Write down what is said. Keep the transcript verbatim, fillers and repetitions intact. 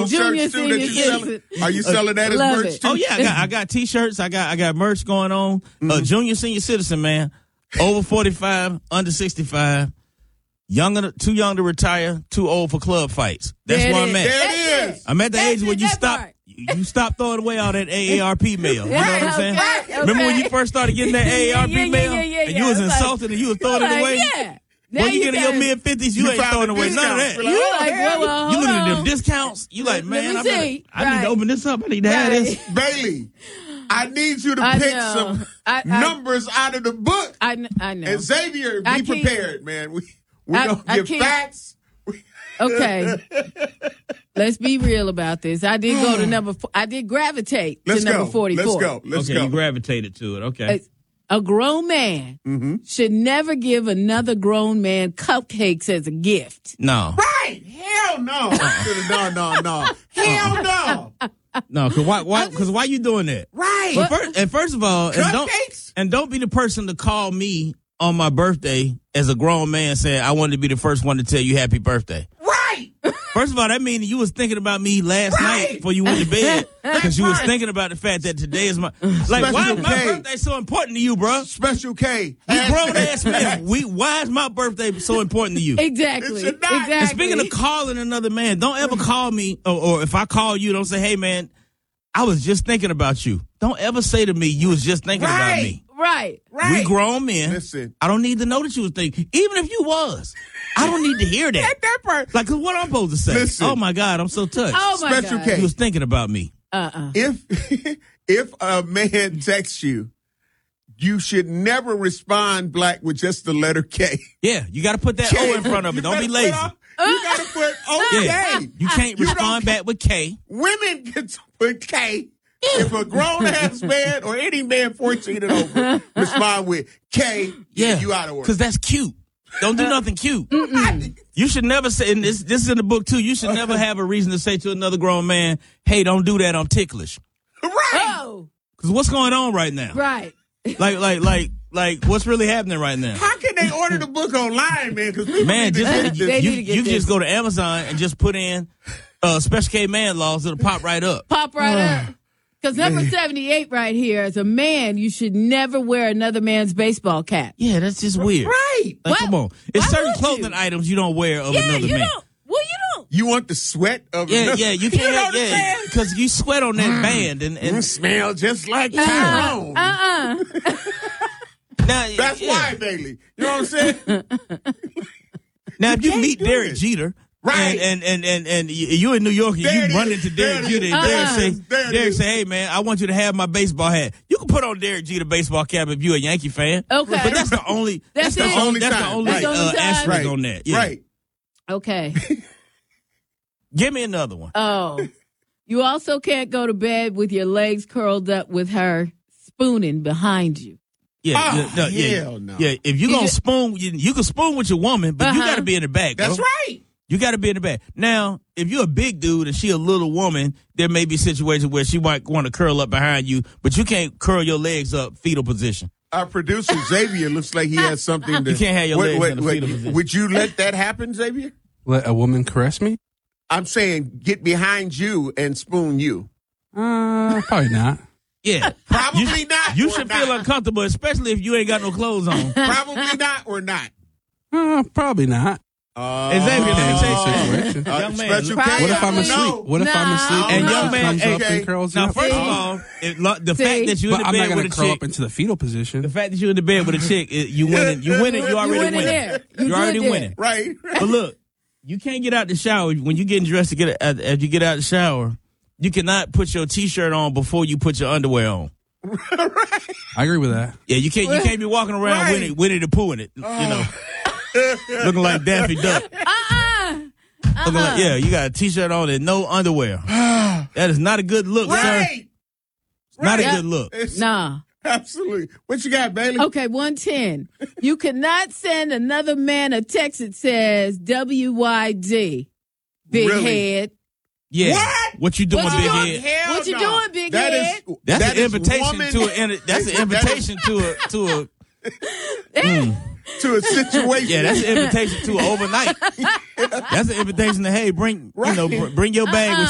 Junior, shirts too that you senior selling? citizen. Are you selling that as Love merch it. too? Oh yeah, I got I got t-shirts, I got I got merch going on. Mm-hmm. Uh, junior, senior citizen, man, over forty-five, under sixty-five, young, too young to retire, too old for club fights. That's There where it I'm at. is. There it is. I'm at the That's age where it, you that stop. part. You you stop throwing away all that A A R P mail. You know what I'm saying? Okay, okay. Remember when you first started getting that A A R P Yeah, yeah, mail yeah, yeah, and yeah. you was It's like- insulted and you was throwing it Like, away? yeah. Now When you, get in your can- mid fifties, you, You ain't found throwing the away none of discounts. that. Like, You oh, like, yeah. well, well, You hold looking at on. them discounts? You like, Let man, me I, better, see. I need Right. to open this up. I need to have Right. this. Bailey, I need you to I pick know. some I- I- numbers out of the book. I, kn- I know. And Xavier, be I can't- prepared, man. We we I- gonna I give can't- facts. Okay. Let's be real about this. I did go to number. Four. I did gravitate Let's to number go. forty-four. Let's go. Let's okay, go. you gravitated to it. Okay. A, a grown man Mm-hmm. should never give another grown man cupcakes as a gift. No. Right? Hell no. no, no, no. Hell no. No, because why, why, cause why you doing that? Right. But first, and first of all, and don't, Cupcakes? and don't be the person to call me on my birthday as a grown man saying, I wanted to be the first one to tell you happy birthday. Right. First of all, that means you was thinking about me last Right. night before you went to bed because you was right. thinking about the fact that today is my like. Why is my K. birthday so important to you, bro? Special K. You grown ass man. We why is my birthday so important to you? Exactly. It should not. Exactly. And speaking of calling another man, don't ever call me, or, or if I call you, don't say, "Hey man, I was just thinking about you." Don't ever say to me, "You was just thinking about Right. me." right. Right. We grown men. Listen. I don't need to know that you was thinking. Even if you was, I don't need to hear that. At that part. Like, 'cause what I'm supposed to say? Listen. Oh my God, I'm so touched. Oh my Special God. K. You was thinking about me. Uh-uh. If if a man texts you, you should never respond black with just the letter K. Yeah, you got to put that O in front of it. You Don't be gotta lazy. put on- You got to put okay. Yeah, you can't You respond don't- back with K. Women can put K. If a grown ass man or any man fourteen and over respond with K, Yeah, you out of order. because that's cute. Don't do nothing cute. You should never say, and this, this is in the book too, you should never have a reason to say to another grown man, hey, don't do that, I'm ticklish. Right. Oh, Because what's going on right now? right. Like, like, like, like, what's really happening right now? How can they order the book online, man? Because people Man, need to just get you, this. They need you, to get you this. just go to Amazon and just put in uh, Special K man laws, it'll pop right up. Pop right up. Because number seventy-eight right here, as a man, you should never wear another man's baseball cap. Yeah, that's just weird. Right. Like, Why- come on. It's why certain would clothing you? items you don't wear of Yeah, another you man. don't. Well, you don't. You want the sweat of Yeah, another- yeah, you You can't. know what I'm yeah, saying? because you sweat on that band, and, You and smell just like Uh-uh. Tyrone. Uh-uh. now That's yeah. why, Bailey. You know what I'm saying? Now, if you can't meet do Derek it. Jeter, Right. and and and and, and you you in New York, and There it you run is. into There Derek it Jeter, is. and Derek Uh-uh. say, There it Derek is. say, hey man, I want you to have my baseball hat. You can put on Derek Jeter baseball cap if you're a Yankee fan. Okay. But that's the only that's, That's the it. only that's the Time. only Right. uh, That's the only asterisk Right. on that. Yeah. Right. Okay. Give me another one. Oh. You also can't go to bed with your legs curled up with her spooning behind you. Yeah, Oh, yeah, no, yeah, hell no. yeah. If you You gonna just- spoon, you, you can spoon with your woman, but you Uh-huh. got to be in the back. Bro. That's right. You got to be in the back. Now, if you're a big dude and she a little woman, there may be situations where she might want to curl up behind you, but you can't curl your legs up fetal position. Our producer Xavier looks like he has something to. You can't have your Wait, legs wait, in the wait. fetal position. Would you let that happen, Xavier? Let a woman caress me? I'm saying get behind you and spoon you. Uh, probably not. Yeah, Probably you, not. You or should not. feel uncomfortable, especially if you ain't got no clothes on. Probably not or not. Uh, probably not. Uh, Xavier, let me Depends tell you on the something. situation. uh, Young man, special look- K, What What if I I'm don't asleep? know. What if I'm No. asleep And and young she man, comes hey, up okay. and curls Now, up? first of See? all, it, lo- the See? fact that you're in But the I'm not bed going with to a curl chick, up into the fetal position. the fact that you're in the bed with a chick, it, you winning. You winning. You already winning winning. there. You You're already good there. winning. Right. But look, you can't get out the shower when you getting dressed to get as as you get out the shower. You cannot put your t-shirt on before you put your underwear on. I agree with that. Yeah, you can't. You can't be walking around Right. Winnie, Winnie the Pooh in it. You know, looking like Daffy Duck. Uh-uh. Looking like, yeah, you got a t-shirt on and no underwear. That is not a good look, sir. Right. Not a Right. good look. It's- Nah. Absolutely. What you got, Bailey? Okay, one ten. You cannot send another man a text that says W Y D. Big Really? head. Yeah. What? What you doing, What big you head? doing? Hell What you no. doing, big That head? is- That's that an is invitation woman- to a. That's an invitation to a to a. to a situation. Yeah, that's an invitation to an overnight. That's an invitation to hey, bring you know br- bring your bag with